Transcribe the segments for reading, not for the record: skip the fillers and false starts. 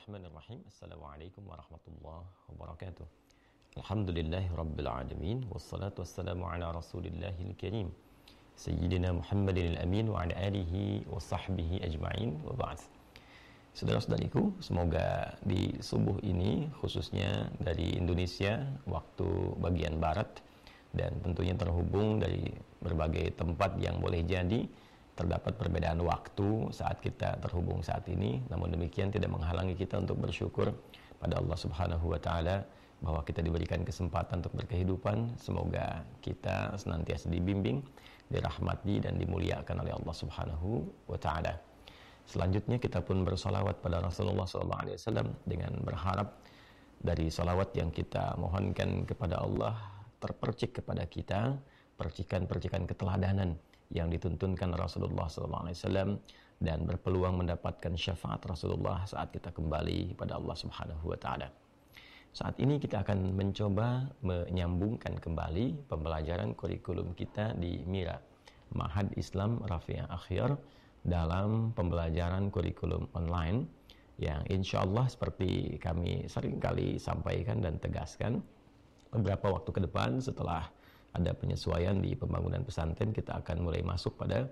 Bismillahirrahmanirrahim. Assalamualaikum warahmatullahi wabarakatuh. Alhamdulillahi rabbil alamin. Wassalatu wassalamu ala rasulillahil karim Sayyidina Muhammadin al-amin wa ala alihi wa sahbihi ajma'in wa ba'd. Saudara-saudariku, semoga di subuh ini, khususnya dari Indonesia, waktu bagian barat, dan tentunya terhubung dari berbagai tempat yang boleh jadi terdapat perbedaan waktu saat kita terhubung saat ini, namun demikian tidak menghalangi kita untuk bersyukur pada Allah Subhanahu wa taala bahwa kita diberikan kesempatan untuk berkehidupan. Semoga kita senantiasa dibimbing, dirahmati dan dimuliakan oleh Allah Subhanahu wa taala. Selanjutnya kita pun bersolawat pada Rasulullah SAW dengan berharap dari solawat yang kita mohonkan kepada Allah terpercik kepada kita percikan-percikan keteladanan yang dituntunkan Rasulullah SAW dan berpeluang mendapatkan syafaat Rasulullah saat kita kembali pada Allah Subhanahu wa taala. Saat ini kita akan mencoba menyambungkan kembali pembelajaran kurikulum kita di MIRA, Ma'had Islam Rafi'ah Akhyar, dalam pembelajaran kurikulum online yang insya Allah seperti kami seringkali sampaikan dan tegaskan, beberapa waktu ke depan setelah ada penyesuaian di pembangunan pesantren, kita akan mulai masuk pada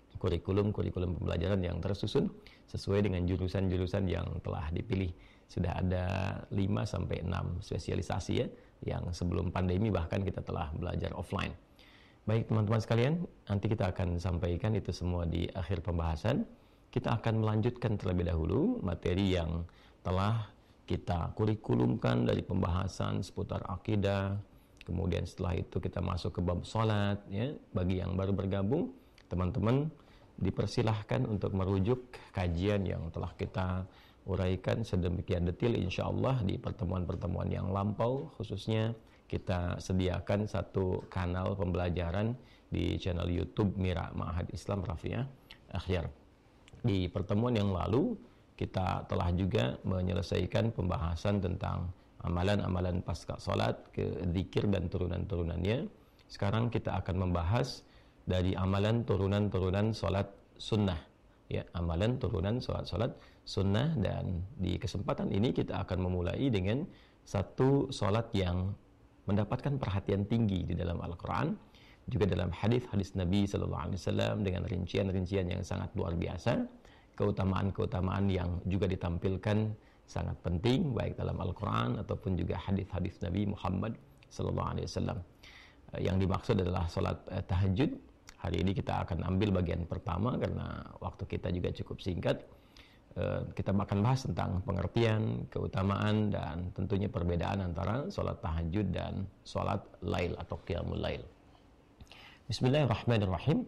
kurikulum pembelajaran yang tersusun sesuai dengan jurusan-jurusan yang telah dipilih. Sudah ada 5-6 spesialisasi ya, yang sebelum pandemi bahkan kita telah belajar offline. Baik teman-teman sekalian, nanti kita akan sampaikan itu semua di akhir pembahasan. Kita akan melanjutkan terlebih dahulu materi yang telah kita kurikulumkan dari pembahasan seputar akidah. Kemudian setelah itu kita masuk ke bab salat ya. Bagi yang baru bergabung, teman-teman dipersilahkan untuk merujuk kajian yang telah kita uraikan sedemikian detail insyaallah di pertemuan-pertemuan yang lampau. Khususnya kita sediakan satu kanal pembelajaran di channel YouTube MIRA Ma'had Islam Rafi'ah Akhyar. Di pertemuan yang lalu kita telah juga menyelesaikan pembahasan tentang amalan-amalan pasca salat, ke zikir dan turunan-turunannya. Sekarang kita akan membahas dari amalan turunan-turunan salat sunnah ya, amalan turunan salat sunnah. Dan di kesempatan ini kita akan memulai dengan satu salat yang mendapatkan perhatian tinggi di dalam Al-Quran, juga dalam hadis-hadis Nabi SAW, dengan rincian-rincian yang sangat luar biasa, keutamaan-keutamaan yang juga ditampilkan sangat penting baik dalam Al-Quran ataupun juga hadis-hadis Nabi Muhammad SAW. Yang dimaksud adalah salat tahajud. Hari ini kita akan ambil bagian pertama karena waktu kita juga cukup singkat. Kita akan bahas tentang pengertian, keutamaan, dan tentunya perbedaan antara salat tahajud dan salat lail atau qiyamul lail. Bismillahirrahmanirrahim.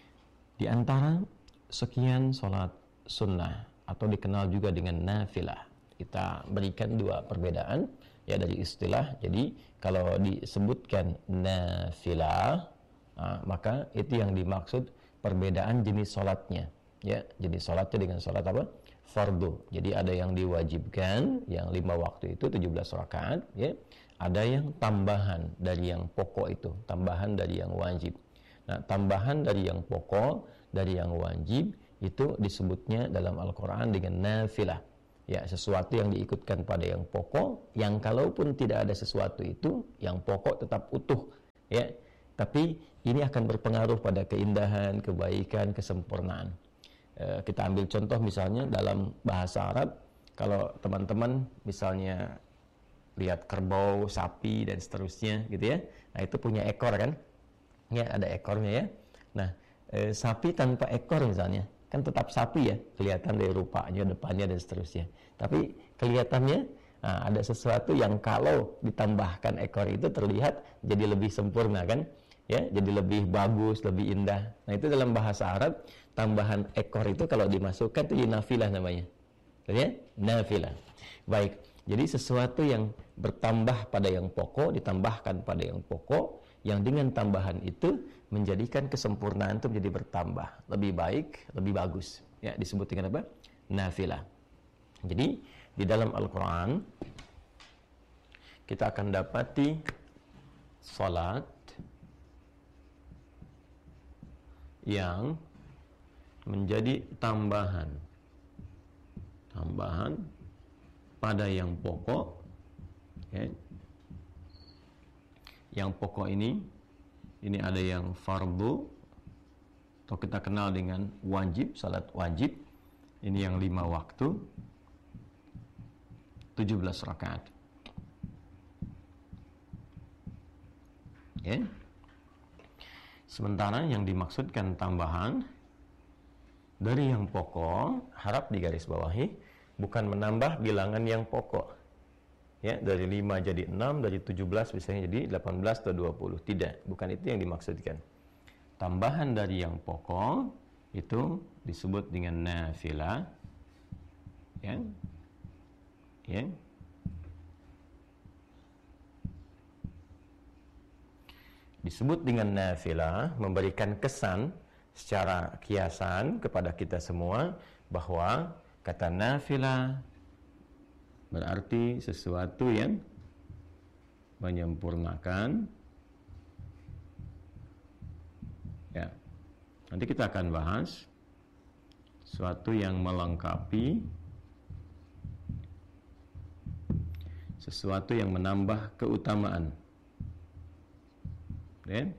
Di antara sekian salat sunnah atau dikenal juga dengan nafilah, kita berikan dua perbedaan ya dari istilah. Jadi kalau disebutkan nafilah, maka itu yang dimaksud perbedaan jenis sholatnya ya. Jenis sholatnya dengan sholat apa? Fardu. Jadi ada yang diwajibkan, yang 5 waktu itu 17 rakaat ya. Ada yang tambahan dari yang pokok itu, tambahan dari yang wajib. Nah, tambahan dari yang pokok, dari yang wajib itu disebutnya dalam Al-Quran dengan nafilah ya, sesuatu yang diikutkan pada yang pokok, yang kalaupun tidak ada sesuatu itu, yang pokok tetap utuh ya, tapi ini akan berpengaruh pada keindahan, kebaikan, kesempurnaan. Kita ambil contoh misalnya dalam bahasa Arab, kalau teman-teman misalnya lihat kerbau, sapi dan seterusnya gitu ya, nah itu punya ekor kan ya, ada ekornya ya. Nah sapi tanpa ekor misalnya kan tetap sapi ya, kelihatan dari rupanya, depannya dan seterusnya, tapi kelihatannya ada sesuatu yang kalau ditambahkan ekor itu terlihat jadi lebih sempurna kan ya, jadi lebih bagus, lebih indah. Nah itu dalam bahasa Arab, tambahan ekor itu kalau dimasukkan itu nafilah namanya ya, nafilah. Baik, jadi sesuatu yang bertambah pada yang pokok, ditambahkan pada yang pokok, yang dengan tambahan itu menjadikan kesempurnaan itu menjadi bertambah, lebih baik, lebih bagus ya, disebut dengan apa? Nafilah. Jadi di dalam Al-Quran kita akan dapati salat yang menjadi tambahan pada yang pokok, ya. Yang pokok ini ada yang fardu atau kita kenal dengan wajib, salat wajib. Ini yang 5 waktu, 17 rakaat. Ya. Sementara yang dimaksudkan tambahan dari yang pokok, harap digarisbawahi, bukan menambah bilangan yang pokok. Ya, dari 5 jadi 6, dari 17 misalnya jadi 18 atau 20. Tidak, bukan itu yang dimaksudkan. Tambahan dari yang pokok itu disebut dengan nafilah. Ya. Ya. Disebut dengan nafilah, memberikan kesan secara kiasan kepada kita semua bahwa kata nafilah berarti sesuatu yang menyempurnakan. Ya. Nanti kita akan bahas sesuatu yang melengkapi, sesuatu yang menambah keutamaan. Ya.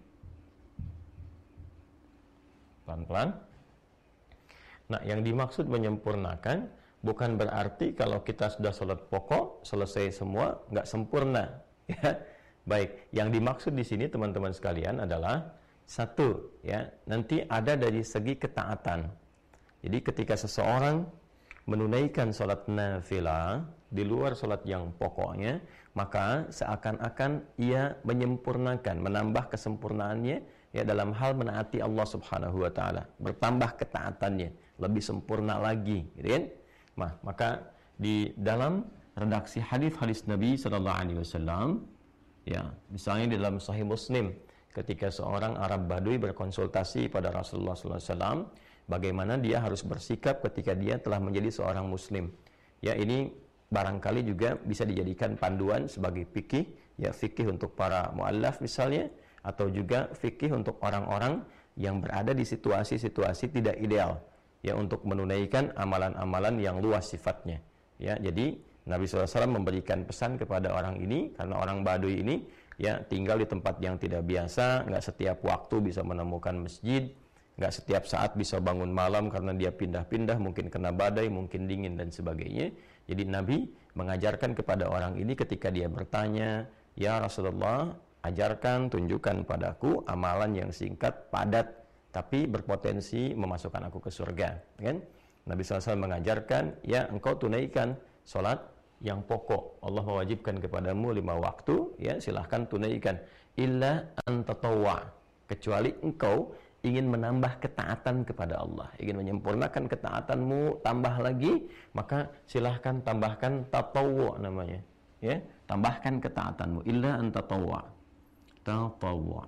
Pelan-pelan. Nah, yang dimaksud menyempurnakan bukan berarti kalau kita sudah sholat pokok selesai semua nggak sempurna, ya. Baik, yang dimaksud di sini teman-teman sekalian adalah satu, ya, nanti ada dari segi ketaatan. Jadi ketika seseorang menunaikan sholat nafilah di luar sholat yang pokoknya, maka seakan-akan ia menyempurnakan, menambah kesempurnaannya, ya, dalam hal menaati Allah Subhanahu wa taala, bertambah ketaatannya, lebih sempurna lagi, gitu kan? Maka di dalam redaksi hadis-hadis Nabi sallallahu alaihi wasallam, ya, misalnya di dalam Sahih Muslim, ketika seorang Arab Badui berkonsultasi pada Rasulullah sallallahu alaihi wasallam bagaimana dia harus bersikap ketika dia telah menjadi seorang muslim. Ya, ini barangkali juga bisa dijadikan panduan sebagai fikih, ya, fikih untuk para muallaf misalnya, atau juga fikih untuk orang-orang yang berada di situasi-situasi tidak ideal, ya, untuk menunaikan amalan-amalan yang luas sifatnya. Ya, jadi Nabi SAW memberikan pesan kepada orang ini, karena orang Baduy ini, ya, tinggal di tempat yang tidak biasa, nggak setiap waktu bisa menemukan masjid, nggak setiap saat bisa bangun malam karena dia pindah-pindah, mungkin kena badai, mungkin dingin dan sebagainya. Jadi Nabi mengajarkan kepada orang ini ketika dia bertanya, "Ya Rasulullah, ajarkan, tunjukkan padaku amalan yang singkat, padat, tapi berpotensi memasukkan aku ke surga." Kan? Nabi SAW mengajarkan, ya, engkau tunaikan sholat yang pokok. Allah mewajibkan kepadamu 5 waktu, ya, silahkan tunaikan. Illa antatawwa, kecuali engkau ingin menambah ketaatan kepada Allah, ingin menyempurnakan ketaatanmu, tambah lagi, maka silahkan tambahkan tatawwu namanya, ya, tambahkan ketaatanmu. Illa antatawwa, tatawwu.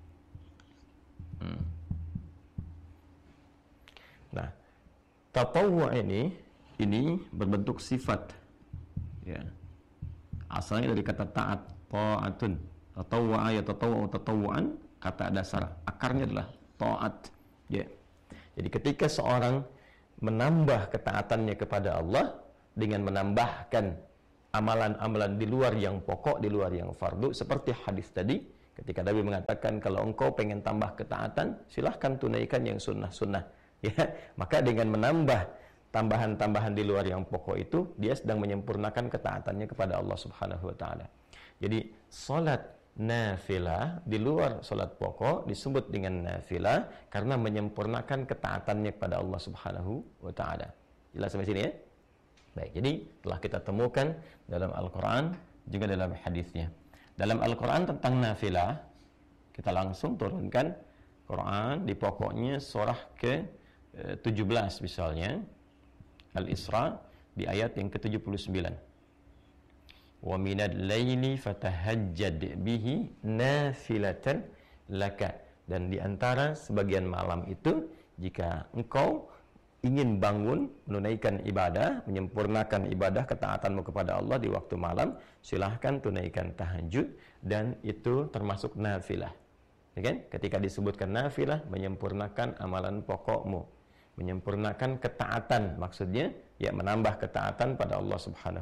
Nah, tatawwu ini berbentuk sifat, ya, asalnya dari kata taat, ta'atun. Tatawwa ya tatawwu tatawwuan, kata dasar akarnya adalah taat, ya. Jadi ketika seorang menambah ketaatannya kepada Allah dengan menambahkan amalan-amalan di luar yang pokok, di luar yang fardu, seperti hadis tadi ketika Nabi mengatakan kalau engkau pengen tambah ketaatan, silahkan tunaikan yang sunnah-sunnah, ya. Maka dengan menambah tambahan-tambahan di luar yang pokok itu, dia sedang menyempurnakan ketaatannya kepada Allah Subhanahu wa taala. Jadi salat nafilah di luar salat pokok disebut dengan nafilah karena menyempurnakan ketaatannya kepada Allah Subhanahu wa taala. Jelas sampai sini, ya? Baik, jadi telah kita temukan dalam Al-Qur'an juga dalam hadisnya. Dalam Al-Qur'an tentang nafilah, kita langsung turunkan Quran di pokoknya surah ke-17 misalnya, Al-Isra di ayat yang ke-79. Wa minal laili fatahajjad bihi nafilatan laka, dan di antara sebagian malam itu jika engkau ingin bangun menunaikan ibadah, menyempurnakan ibadah ketaatanmu kepada Allah di waktu malam, silahkan tunaikan tahajud, dan itu termasuk nafilah. Ya kan? Ketika disebutkan nafilah, menyempurnakan amalan pokokmu, menyempurnakan ketaatan, maksudnya ya menambah ketaatan pada Allah Subhanahu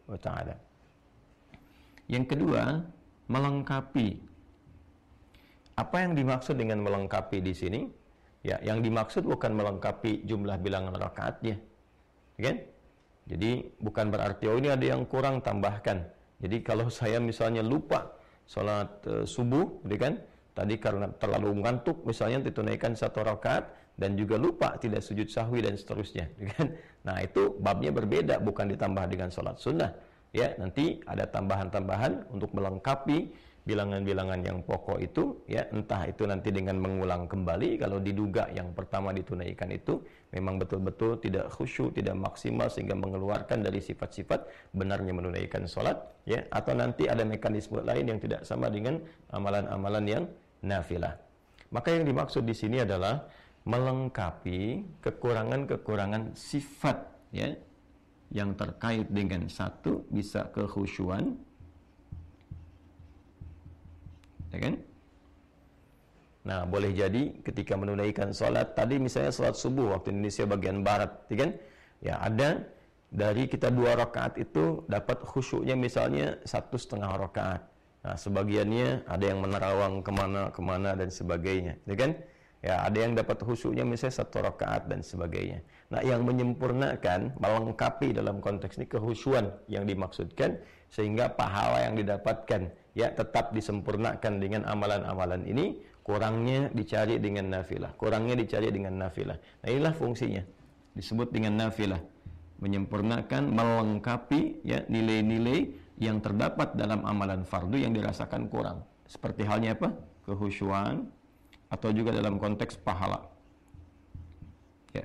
wa ta'ala. Yang kedua, melengkapi. Apa yang dimaksud dengan melengkapi di sini? Ya, yang dimaksud bukan melengkapi jumlah bilangan rakaatnya. Kan? Jadi bukan berarti ini ada yang kurang, tambahkan. Jadi kalau saya misalnya lupa sholat subuh, gitu kan? Tadi karena terlalu ngantuk misalnya ditunaikan 1 rakaat dan juga lupa tidak sujud sahwi dan seterusnya, gitu kan? Nah, itu babnya berbeda, bukan ditambah dengan sholat sunnah. Ya, nanti ada tambahan-tambahan untuk melengkapi bilangan-bilangan yang pokok itu, ya, entah itu nanti dengan mengulang kembali kalau diduga yang pertama ditunaikan itu memang betul-betul tidak khusyuk, tidak maksimal sehingga mengeluarkan dari sifat-sifat benarnya menunaikan sholat, ya, atau nanti ada mekanisme lain yang tidak sama dengan amalan-amalan yang nafilah. Maka yang dimaksud di sini adalah melengkapi kekurangan-kekurangan sifat, ya, yang terkait dengan satu bisa kekhusyuan, ya kan? Nah, boleh jadi ketika menunaikan sholat tadi misalnya sholat subuh waktu Indonesia bagian barat, ya kan? Ya, ada dari kita 2 rakaat itu dapat khusyuknya misalnya 1,5 rakaat. Nah, sebagiannya ada yang menerawang kemana dan sebagainya, ya kan? Ya, ada yang dapat khusyuknya misalnya 1 rakaat dan sebagainya. Nah, yang menyempurnakan, melengkapi dalam konteks ini kekhusyuan yang dimaksudkan sehingga pahala yang didapatkan ya tetap disempurnakan dengan amalan-amalan ini, kurangnya dicari dengan nafilah, Nah, inilah fungsinya disebut dengan nafilah, menyempurnakan, melengkapi ya nilai-nilai yang terdapat dalam amalan fardu yang dirasakan kurang. Seperti halnya apa? Kekhusyuan, atau juga dalam konteks pahala. Ya.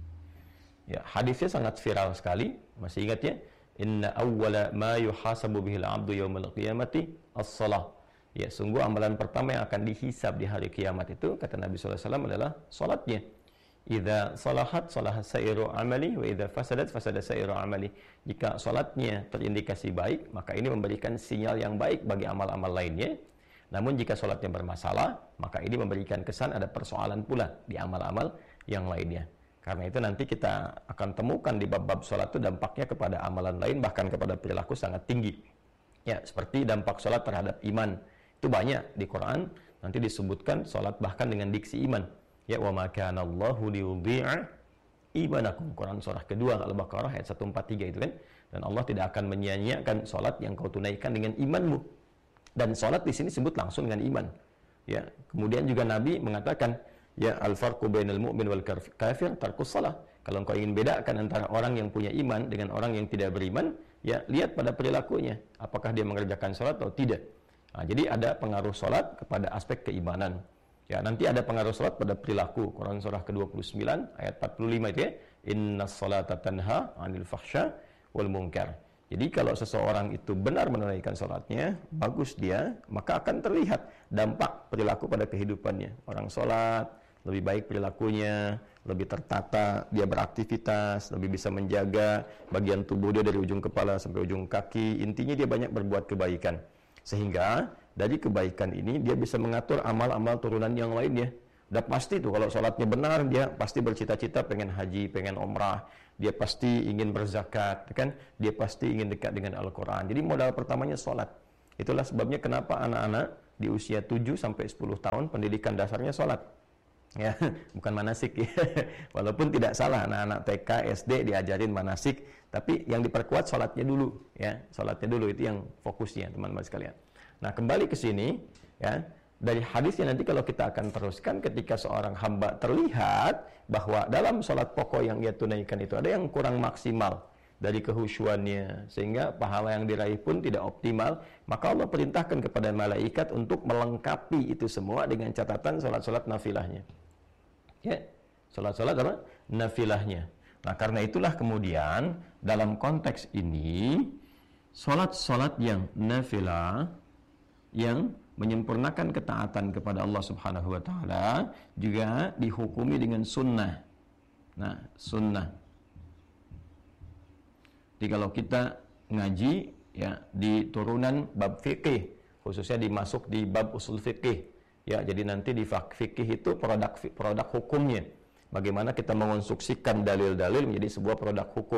Ya, hadisnya sangat viral sekali. Masih ingat ya? Inna awwala ma yuhasabu bihil 'abdu yaumal qiyamati as-shalah. Ya, sungguh amalan pertama yang akan dihisab di hari kiamat itu kata Nabi sallallahu alaihi wasallam adalah salatnya. Idza salahat salaha sairu amali wa idza fasadat fasada sairu amali. Jika salatnya terindikasi baik, maka ini memberikan sinyal yang baik bagi amal-amal lainnya. Namun jika sholatnya bermasalah, maka ini memberikan kesan ada persoalan pula di amal-amal yang lainnya. Karena itu nanti kita akan temukan di bab-bab sholat itu dampaknya kepada amalan lain, bahkan kepada perilaku sangat tinggi. Ya, seperti dampak sholat terhadap iman. Itu banyak di Quran, nanti disebutkan sholat bahkan dengan diksi iman. Ya, wa ma kana Allahu liyudhi'a imanakum. Quran surah kedua Al-Baqarah ayat 143 itu kan. Dan Allah tidak akan menyia-nyiakan sholat yang kau tunaikan dengan imanmu. Dan sholat di sini sebut langsung dengan iman. Ya, kemudian juga Nabi mengatakan, ya al-farqu bainal mu'min wal kafir tarkus shalah. Kalau engkau ingin bedakan antara orang yang punya iman dengan orang yang tidak beriman, ya lihat pada perilakunya, apakah dia mengerjakan sholat atau tidak. Nah, jadi ada pengaruh sholat kepada aspek keimanan. Ya, nanti ada pengaruh sholat pada perilaku. Quran surah ke-29 ayat 45 itu ya, innas sholata tanha 'anil fahsya wal munkar. Jadi kalau seseorang itu benar menunaikan sholatnya, bagus dia, maka akan terlihat dampak perilaku pada kehidupannya. Orang sholat, lebih baik perilakunya, lebih tertata, dia beraktivitas, lebih bisa menjaga bagian tubuh dia dari ujung kepala sampai ujung kaki. Intinya dia banyak berbuat kebaikan. Sehingga dari kebaikan ini dia bisa mengatur amal-amal turunan yang lainnya. Udah pasti tuh kalau sholatnya benar, dia pasti bercita-cita pengen haji, pengen umrah. Dia pasti ingin berzakat, kan? Dia pasti ingin dekat dengan Al-Quran. Jadi modal pertamanya sholat. Itulah sebabnya kenapa anak-anak di usia 7 sampai 10 tahun pendidikan dasarnya sholat. Ya, bukan manasik ya. Walaupun tidak salah anak-anak TK, SD diajarin manasik, tapi yang diperkuat sholatnya dulu, ya. Sholatnya dulu itu yang fokusnya, teman-teman sekalian. Nah, kembali ke sini, ya. Dari hadisnya nanti kalau kita akan teruskan, ketika seorang hamba terlihat bahwa dalam sholat pokok yang ia tunaikan itu ada yang kurang maksimal dari kehusyuannya, sehingga pahala yang diraih pun tidak optimal, maka Allah perintahkan kepada malaikat untuk melengkapi itu semua dengan catatan sholat-sholat nafilahnya. Ya, sholat-sholat apa? Nafilahnya. Nah, karena itulah kemudian dalam konteks ini sholat-sholat yang nafilah yang menyempurnakan ketaatan kepada Allah Subhanahu wa taala juga dihukumi dengan sunnah. Nah, sunnah. Jadi kalau kita ngaji ya di turunan bab fikih, khususnya dimasuk di bab usul fikih. Ya, jadi nanti di fikih itu produk hukumnya. Bagaimana kita mengonstruksikan dalil-dalil menjadi sebuah produk hukum.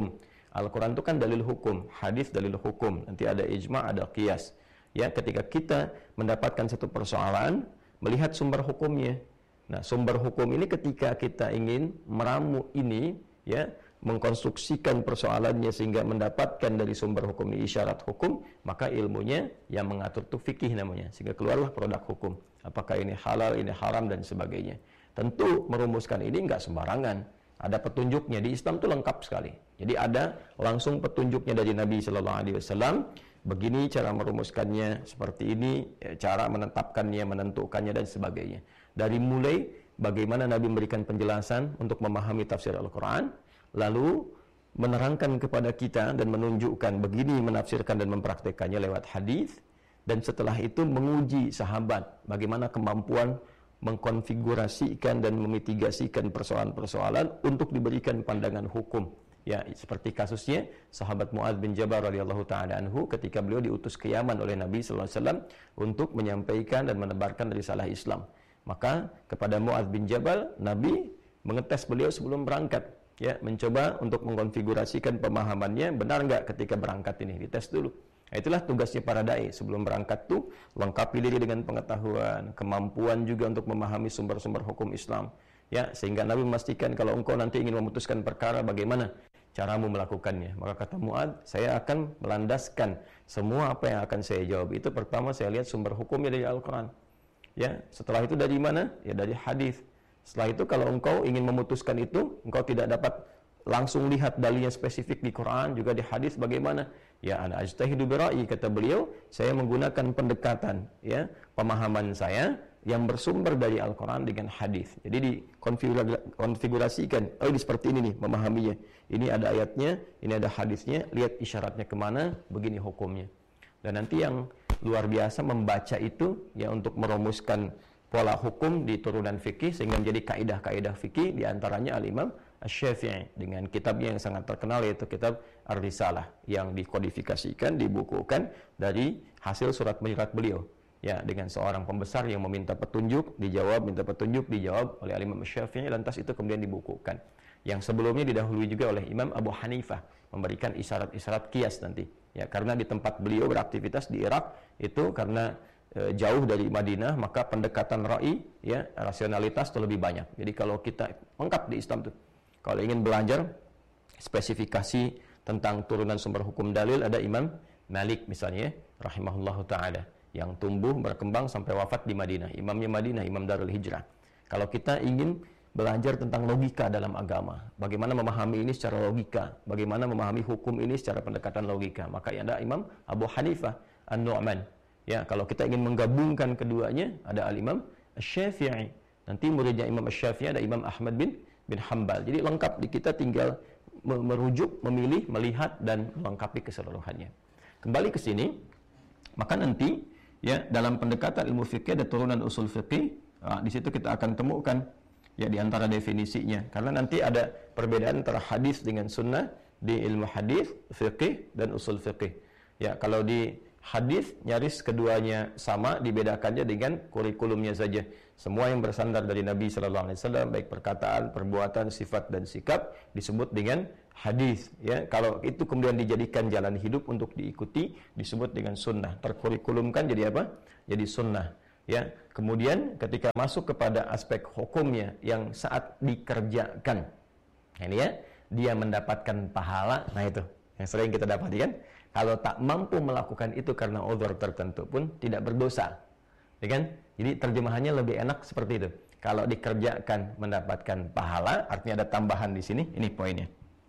Al-Quran itu kan dalil hukum, hadis dalil hukum, nanti ada ijma', ada qiyas. Ya, ketika kita mendapatkan satu persoalan, melihat sumber hukumnya. Nah, sumber hukum ini ketika kita ingin meramu ini, ya, mengkonstruksikan persoalannya sehingga mendapatkan dari sumber hukum ini isyarat hukum, maka ilmunya yang mengatur itu fikih namanya, sehingga keluarlah produk hukum. Apakah ini halal, ini haram, dan sebagainya. Tentu merumuskan ini enggak sembarangan. Ada petunjuknya, di Islam itu lengkap sekali. Jadi ada langsung petunjuknya dari Nabi Sallallahu Alaihi Wasallam. Begini cara merumuskannya, seperti ini cara menetapkannya, menentukannya, dan sebagainya. Dari mulai bagaimana Nabi memberikan penjelasan untuk memahami tafsir Al-Quran, lalu menerangkan kepada kita dan menunjukkan begini menafsirkan dan mempraktekannya lewat hadis, dan setelah itu menguji sahabat bagaimana kemampuan mengkonfigurasikan dan memitigasikan persoalan-persoalan untuk diberikan pandangan hukum. Ya, seperti kasusnya sahabat Mu'adz bin Jabal radhiyallahu taala anhu ketika beliau diutus ke Yaman oleh Nabi sallallahu alaihi wasallam untuk menyampaikan dan menebarkan risalah Islam. Maka kepada Mu'adz bin Jabal, Nabi mengetes beliau sebelum berangkat, ya, mencoba untuk mengkonfigurasikan pemahamannya benar enggak ketika berangkat ini, dites dulu. Nah, itulah tugasnya para dai sebelum berangkat tuh, lengkapi diri dengan pengetahuan, kemampuan juga untuk memahami sumber-sumber hukum Islam. Ya, sehingga Nabi memastikan kalau engkau nanti ingin memutuskan perkara, bagaimana caramu melakukannya. Maka kata Mu'adz, saya akan melandaskan semua apa yang akan saya jawab. Itu pertama saya lihat sumber hukumnya dari Al-Quran. Ya, setelah itu dari mana? Ya, dari hadis. Setelah itu kalau engkau ingin memutuskan itu, engkau tidak dapat langsung lihat dalilnya spesifik di Quran, juga di hadis bagaimana? Ya, ana ajtahidu bira'i, kata beliau, saya menggunakan pendekatan, ya, pemahaman saya yang bersumber dari Al-Quran dengan hadis. Jadi dikonfigurasikan, oh ini seperti ini nih memahaminya. Ini ada ayatnya, ini ada hadisnya, lihat isyaratnya kemana, begini hukumnya. Dan nanti yang luar biasa membaca itu, ya, untuk merumuskan pola hukum di turunan fikih sehingga menjadi kaidah-kaidah fikih, diantaranya Al-Imam Asy-Syafi'i dengan kitabnya yang sangat terkenal, yaitu kitab Ar-Risalah, yang dikodifikasikan, dibukukan dari hasil surat mi'raj beliau. Ya, dengan seorang pembesar yang meminta petunjuk, dijawab, minta petunjuk, dijawab oleh Imam Asy-Syafi'i, lantas itu kemudian dibukukan. Yang sebelumnya didahului juga oleh Imam Abu Hanifah, memberikan isyarat-isyarat qiyas nanti. Ya, karena di tempat beliau beraktivitas di Irak itu karena jauh dari Madinah, maka pendekatan ra'i, ya, rasionalitas itu lebih banyak. Jadi kalau kita lengkap di Islam tuh, kalau ingin belajar spesifikasi tentang turunan sumber hukum dalil, ada Imam Malik misalnya, rahimahullahu ta'ala, yang tumbuh berkembang sampai wafat di Madinah. Imamnya Madinah, Imam Darul Hijrah. Kalau kita ingin belajar tentang logika dalam agama, bagaimana memahami ini secara logika, bagaimana memahami hukum ini secara pendekatan logika, maka ada Imam Abu Hanifah An-Nu'man. Ya, kalau kita ingin menggabungkan keduanya, ada Al-Imam Asy-Syafi'i. Nanti muridnya Imam Asy-Syafi'i ada Imam Ahmad bin Hanbal. Jadi lengkap, di kita tinggal merujuk, memilih, melihat, dan melengkapi keseluruhannya. Kembali ke sini, maka nanti, ya, dalam pendekatan ilmu fikih ada turunan usul fikih. Di situ kita akan temukan, ya, di antara definisinya. Karena nanti ada perbedaan antara hadis dengan sunnah di ilmu hadis, fikih, dan usul fikih. Ya, kalau di hadis nyaris keduanya sama, dibedakannya dengan kurikulumnya saja. Semua yang bersandar dari Nabi sallallahu alaihi wasallam, baik perkataan, perbuatan, sifat, dan sikap, disebut dengan hadis. Ya, kalau itu kemudian dijadikan jalan hidup untuk diikuti, disebut dengan sunnah. Terkurikulumkan jadi apa? Jadi sunnah. Ya, kemudian ketika masuk kepada aspek hukumnya yang saat dikerjakan, ini ya, dia mendapatkan pahala. Nah, itu yang sering kita dapati kan. Kalau tak mampu melakukan itu karena uzur tertentu pun tidak berdosa, ya kan? Jadi terjemahannya lebih enak seperti itu. Kalau dikerjakan mendapatkan pahala, artinya ada tambahan di sini. Ini poinnya,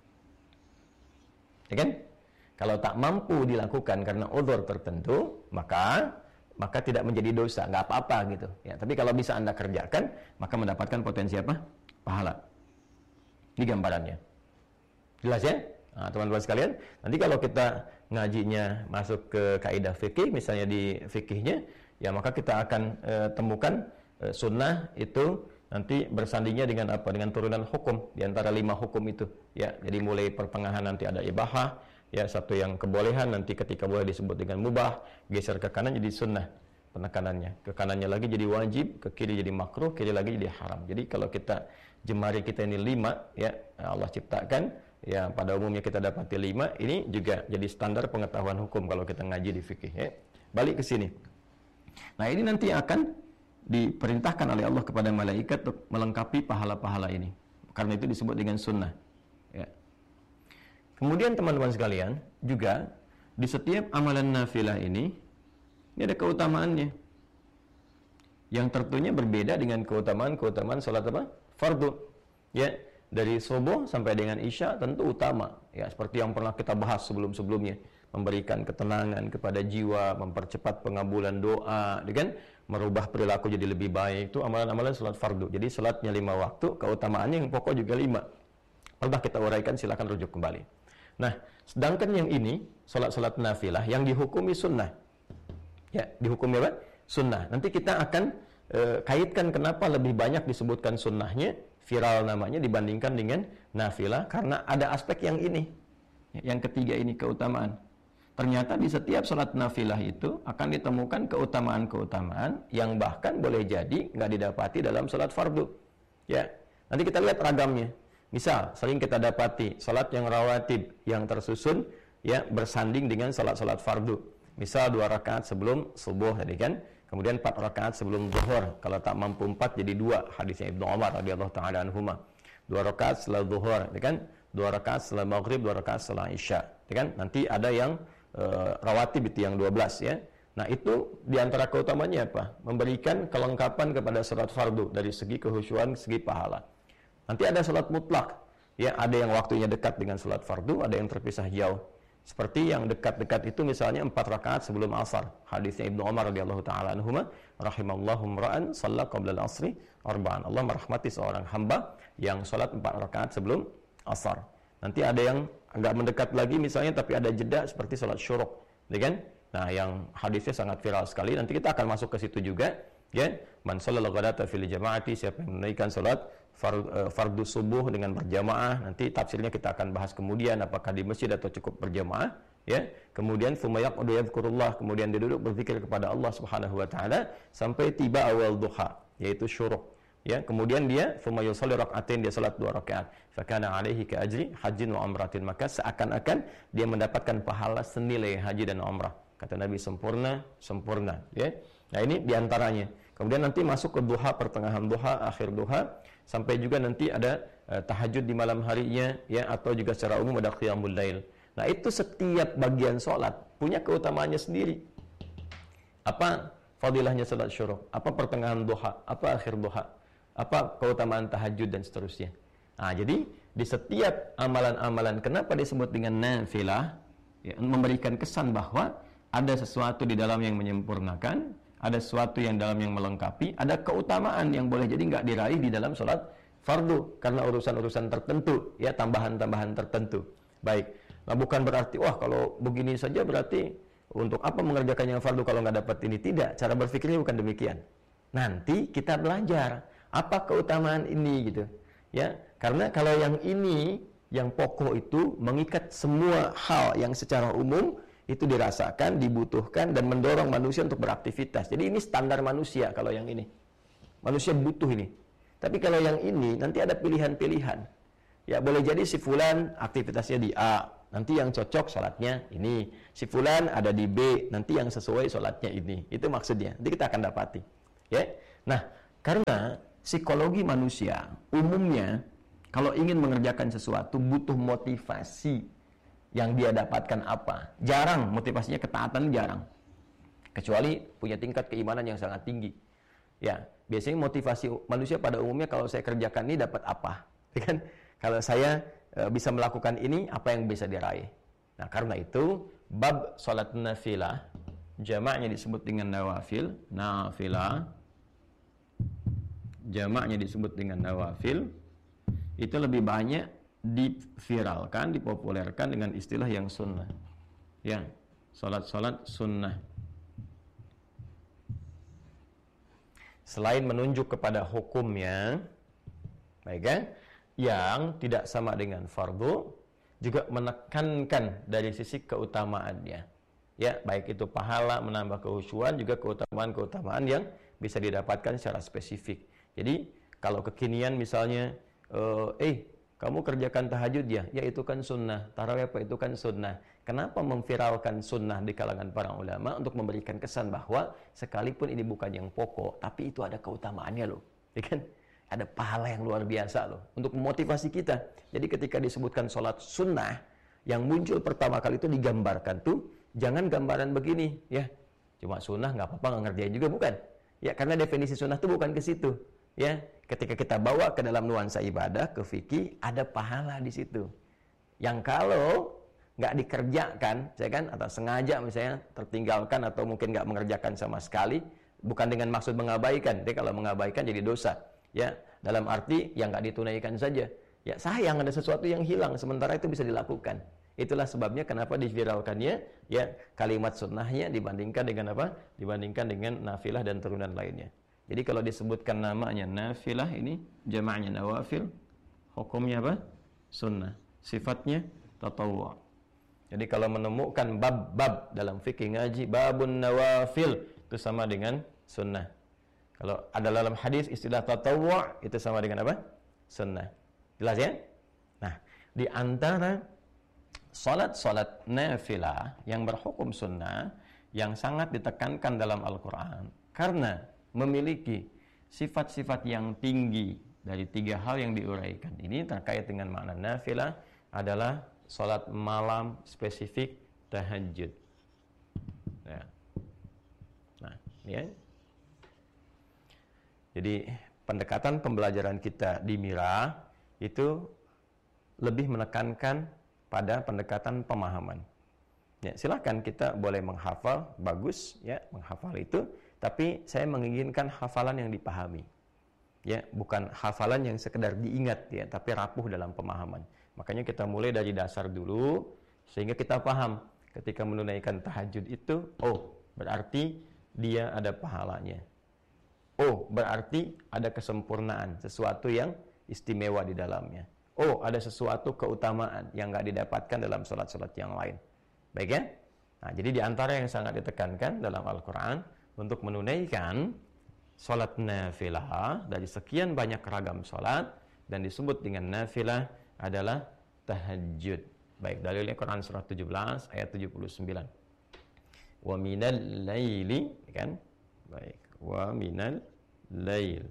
ya kan? Kalau tak mampu dilakukan karena uzur tertentu, maka tidak menjadi dosa, nggak apa-apa gitu. Ya, tapi kalau bisa Anda kerjakan, maka mendapatkan potensi apa? Pahala. Ini gambarannya. Jelas ya? Nah, teman-teman sekalian, nanti kalau kita ngajinya masuk ke kaidah fikih, misalnya di fikihnya, ya, maka kita akan temukan sunnah itu nanti bersandingnya dengan apa? Dengan turunan hukum di antara 5 hukum itu. Ya, jadi mulai pertengahan nanti ada ibahah, ya, satu yang kebolehan, nanti ketika boleh disebut dengan mubah, geser ke kanan jadi sunnah penekanannya, ke kanannya lagi jadi wajib, ke kiri jadi makruh, kiri lagi jadi haram. Jadi kalau kita jemari kita ini 5, ya, Allah ciptakan ya pada umumnya kita dapati 5, ini juga jadi standar pengetahuan hukum kalau kita ngaji di fikih ya. Balik ke sini. Nah, ini nanti akan diperintahkan oleh Allah kepada malaikat untuk melengkapi pahala-pahala ini. Karena itu disebut dengan sunnah. Ya. Kemudian teman-teman sekalian, juga di setiap amalan nafilah ini ada keutamaannya. Yang tentunya berbeda dengan keutamaan salat apa? Fardu. Ya, dari subuh sampai dengan isya tentu utama. Ya, seperti yang pernah kita bahas sebelum-sebelumnya, memberikan ketenangan kepada jiwa, mempercepat pengabulan doa, kan? Merubah perilaku jadi lebih baik. Itu amalan-amalan salat fardu. Jadi salatnya 5 waktu, keutamaannya yang pokok juga 5. Sudah kita uraikan, silakan rujuk kembali. Nah, sedangkan yang ini salat-salat nafilah yang dihukumi sunnah. Ya, dihukumi apa? Sunnah. Nanti kita akan kaitkan kenapa lebih banyak disebutkan sunnahnya, viral namanya dibandingkan dengan nafilah, karena ada aspek yang ini. Yang ketiga ini keutamaan. Ternyata di setiap salat nafilah itu akan ditemukan keutamaan-keutamaan yang bahkan boleh jadi nggak didapati dalam salat fardu. Ya, nanti kita lihat ragamnya. Misal, sering kita dapati salat yang rawatib, yang tersusun, ya bersanding dengan salat-salat fardu. Misal 2 rakaat sebelum subuh tadi kan, kemudian 4 rakaat sebelum zuhur. Kalau tak mampu 4 jadi 2, hadisnya Ibnu Umar radhiyallahu taala anhuma. 2 rakaat setelah zuhur, kan? 2 rakaat setelah maghrib, 2 rakaat setelah isya, kan? Nanti ada yang rawatib itu yang 12 ya. Nah, itu diantara keutamanya apa? Memberikan kelengkapan kepada salat fardu dari segi kehusyuan, segi pahala. Nanti ada salat mutlak, ya, ada yang waktunya dekat dengan salat fardu, ada yang terpisah jauh. Seperti yang dekat-dekat itu misalnya 4 rakaat sebelum asar. Hadisnya Ibnu Umar radhiyallahu taala anhuma, rahimallahu imra'an shalla qabla al-'asri arba'an. Allah merahmati seorang hamba yang salat 4 rakaat sebelum asar. Nanti ada yang agak mendekat lagi misalnya tapi ada jeda seperti salat syuruk, ya kan? Nah, yang hadisnya sangat viral sekali. Nanti kita akan masuk ke situ juga, ya. Man shallal ghadata fil jama'ati, siapa yang menunaikan salat fardu subuh dengan berjamaah. Nanti tafsirnya kita akan bahas kemudian, apakah di masjid atau cukup berjamaah, ya. Kemudian tsumma yaqudu yadhkurullah, kemudian dia duduk berzikir kepada Allah Subhanahu wa taala sampai tiba awal duha, yaitu syuruk, ya. Kemudian dia tsumma yusalli rak'atain, dia salat 2 rakaat. Fa kana alaihi ka ajri hajjin wa umratin, maka seakan-akan dia mendapatkan pahala senilai haji dan umrah. Kata Nabi, sempurna, ya. Nah, ini diantaranya. Kemudian nanti masuk ke duha, pertengahan duha, akhir duha, sampai juga nanti ada tahajud di malam harinya, ya, atau juga secara umum ada qiyamul lail. Nah, itu setiap bagian sholat punya keutamaannya sendiri. Apa fadilahnya salat syuruk? Apa pertengahan duha? Apa akhir duha? Apa keutamaan tahajud dan seterusnya. Nah, jadi di setiap amalan-amalan, kenapa disebut dengan nafilah? Ya, memberikan kesan bahwa ada sesuatu di dalam yang menyempurnakan, ada sesuatu yang dalam yang melengkapi, ada keutamaan yang boleh jadi nggak diraih di dalam sholat fardu karena urusan-urusan tertentu, ya, tambahan-tambahan tertentu. Baik, nah bukan berarti wah kalau begini saja berarti untuk apa mengerjakan yang fardu kalau nggak dapat ini. Tidak, cara berpikirnya bukan demikian. Nanti kita belajar apa keutamaan ini gitu, ya. Karena kalau yang ini, yang pokok itu mengikat semua hal yang secara umum itu dirasakan, dibutuhkan, dan mendorong manusia untuk beraktivitas. Jadi ini standar manusia kalau yang ini. Manusia butuh ini. Tapi kalau yang ini, nanti ada pilihan-pilihan. Ya, boleh jadi si fulan aktivitasnya di A, nanti yang cocok sholatnya ini. Si fulan ada di B, nanti yang sesuai sholatnya ini. Itu maksudnya. Nanti kita akan dapati. Ya. Nah, karena psikologi manusia, umumnya, kalau ingin mengerjakan sesuatu, butuh motivasi. Yang dia dapatkan apa? Jarang, motivasinya ketaatan jarang. Kecuali punya tingkat keimanan yang sangat tinggi. Ya, biasanya motivasi manusia pada umumnya kalau saya kerjakan ini dapat apa? Kan? Kalau saya bisa melakukan ini, apa yang bisa diraih? Nah, karena itu bab salat nafilah, jamaknya disebut dengan nawafil, nafilah. Jamaknya disebut dengan nawafil. Itu lebih banyak diviralkan, dipopulerkan dengan istilah yang sunnah. Ya, salat-salat sunnah. Selain menunjuk kepada hukumnya, baik kan, yang tidak sama dengan fardu, juga menekankan dari sisi keutamaannya. Ya, baik itu pahala, menambah kehusyuan, juga keutamaan-keutamaan yang bisa didapatkan secara spesifik. Jadi, kalau kekinian misalnya, Kamu kerjakan tahajud ya itu kan sunnah. Tarawih apa itu kan sunnah. Kenapa memviralkan sunnah di kalangan para ulama? Untuk memberikan kesan bahwa sekalipun ini bukan yang pokok, tapi itu ada keutamaannya loh. Ya kan? Ada pahala yang luar biasa loh. Untuk memotivasi kita. Jadi ketika disebutkan sholat sunnah, yang muncul pertama kali itu digambarkan tuh, jangan gambaran begini. Ya, cuma sunnah nggak apa-apa, nggak ngerjain juga, bukan. Ya, karena definisi sunnah itu bukan ke situ. Ya, ketika kita bawa ke dalam nuansa ibadah, ke fikih, ada pahala di situ. Yang kalau nggak dikerjakan, saya kan, atau sengaja misalnya tertinggalkan atau mungkin nggak mengerjakan sama sekali, bukan dengan maksud mengabaikan. Jadi kalau mengabaikan jadi dosa. Ya, dalam arti yang nggak ditunaikan saja. Ya, sayang ada sesuatu yang hilang, sementara itu bisa dilakukan. Itulah sebabnya kenapa diviralkannya ya kalimat sunnahnya dibandingkan dengan apa? Dibandingkan dengan nafilah dan turunan lainnya. Jadi kalau disebutkan namanya nafilah ini jamaknya nawafil, hukumnya apa? Sunnah. Sifatnya tatawwu'. Jadi kalau menemukan bab-bab dalam fikih ngaji babun nawafil itu sama dengan sunnah. Kalau ada dalam hadis istilah tatawwu' itu sama dengan apa? Sunnah. Jelas ya? Nah, di antara salat-salat nafilah yang berhukum sunnah yang sangat ditekankan dalam Al-Quran karena memiliki sifat-sifat yang tinggi dari 3 hal yang diuraikan ini terkait dengan makna nafilah adalah salat malam spesifik tahajud. Ya. Nah, ya. Jadi pendekatan pembelajaran kita di Mira itu lebih menekankan pada pendekatan pemahaman. Ya, silakan kita boleh menghafal, bagus ya, menghafal itu, tapi saya menginginkan hafalan yang dipahami. Ya, bukan hafalan yang sekedar diingat ya, tapi rapuh dalam pemahaman. Makanya kita mulai dari dasar dulu sehingga kita paham ketika menunaikan tahajud itu, oh, berarti dia ada pahalanya. Oh, berarti ada kesempurnaan, sesuatu yang istimewa di dalamnya. Oh, ada sesuatu keutamaan yang nggak didapatkan dalam salat-salat yang lain. Baik ya? Nah, jadi di antara yang sangat ditekankan dalam Al-Quran untuk menunaikan salat nafilah dari sekian banyak ragam salat dan disebut dengan nafilah adalah tahajud. Baik, dalilnya Quran surah 17 ayat 79. Wa minal laili, kan? Baik, wa minal lail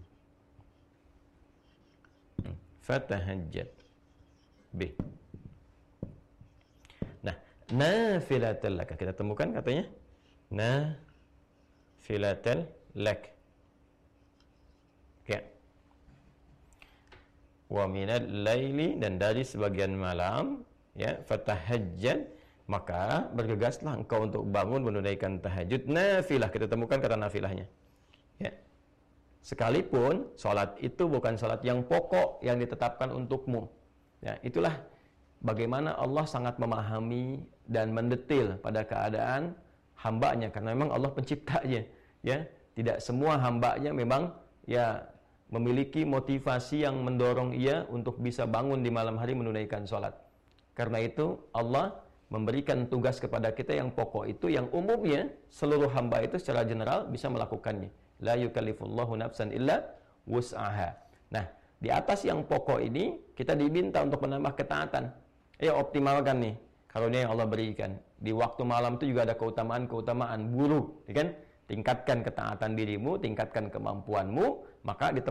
fatahajjad bih. Nah, nafilatul lak kita temukan katanya nafilatul lak. Ya. Wa minal laili, dan dari sebagian malam ya, fatahajjad, maka bergegaslah engkau untuk bangun menunaikan tahajud nafilah. Kita temukan kata nafilahnya. Ya. Sekalipun salat itu bukan salat yang pokok yang ditetapkan untukmu. Ya, itulah bagaimana Allah sangat memahami dan mendetil pada keadaan hambanya, karena memang Allah penciptanya. Ya, tidak semua hambanya memang ya memiliki motivasi yang mendorong ia untuk bisa bangun di malam hari menunaikan salat. Karena itu Allah memberikan tugas kepada kita yang pokok itu, yang umumnya seluruh hamba itu secara general bisa melakukannya. La yukallifullahu nafsan illa wus'aha. Nah, di atas yang pokok ini kita diminta untuk menambah ketaatan. Ayo optimalkan nih karunia yang Allah berikan. Di waktu malam itu juga ada keutamaan-keutamaan buruk, ya kan? Tingkatkan ketaatan dirimu, tingkatkan kemampuanmu, maka